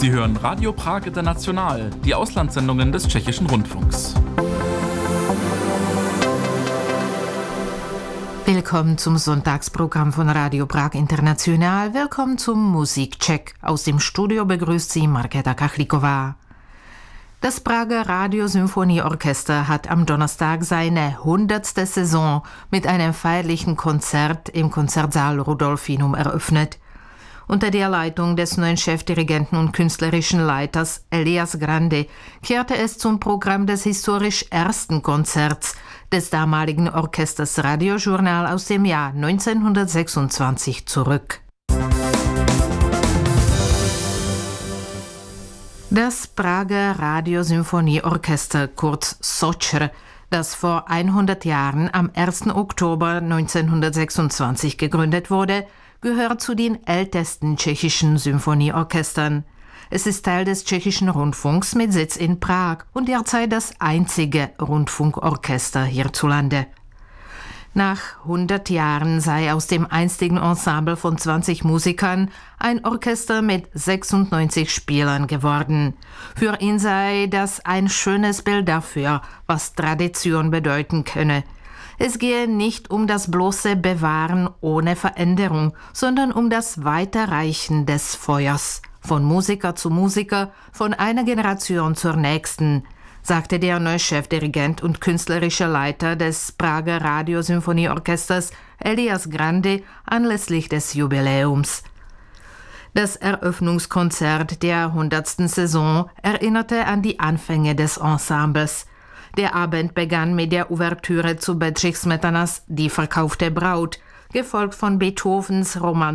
Sie hören Radio Prag International, die Auslandssendungen des Tschechischen Rundfunks. Willkommen zum Sonntagsprogramm von Radio Prag International. Willkommen zum Musikcheck. Aus dem Studio begrüßt Sie Markéta Kachlíková. Das Prager Radiosymphonieorchester hat am Donnerstag seine 100. Saison mit einem feierlichen Konzert im Konzertsaal Rudolfinum eröffnet. Unter der Leitung des neuen Chefdirigenten und künstlerischen Leiters Elias Grande kehrte es zum Programm des historisch ersten Konzerts des damaligen Orchesters Radiojournal aus dem Jahr 1926 zurück. Das Prager Radiosymphonieorchester, kurz SOCR, das vor 100 Jahren am 1. Oktober 1926 gegründet wurde, gehört zu den ältesten tschechischen Symphonieorchestern. Es ist Teil des Tschechischen Rundfunks mit Sitz in Prag und derzeit das einzige Rundfunkorchester hierzulande. Nach 100 Jahren sei aus dem einstigen Ensemble von 20 Musikern ein Orchester mit 96 Spielern geworden. Für ihn sei das ein schönes Bild dafür, was Tradition bedeuten könne. Es gehe nicht um das bloße Bewahren ohne Veränderung, sondern um das Weiterreichen des Feuers, von Musiker zu Musiker, von einer Generation zur nächsten, sagte der neue Chefdirigent und künstlerische Leiter des Prager Radiosymphonieorchesters Elias Grande anlässlich des Jubiläums. Das Eröffnungskonzert der 100. Saison erinnerte an die Anfänge des Ensembles. Der Abend begann mit der Ouvertüre zu Bedřich Smetanas Die verkaufte Braut, gefolgt von Beethovens Roman